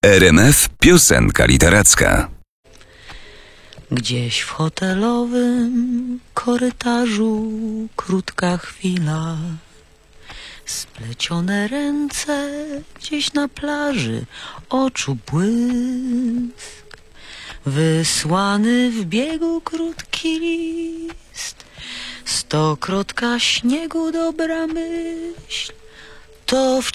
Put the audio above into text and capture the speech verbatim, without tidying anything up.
R M F Piosenka Literacka. Gdzieś w hotelowym korytarzu krótka chwila, splecione ręce gdzieś na plaży, oczu błysk, wysłany w biegu krótki list, stokrotka śniegu dobra myśl, to w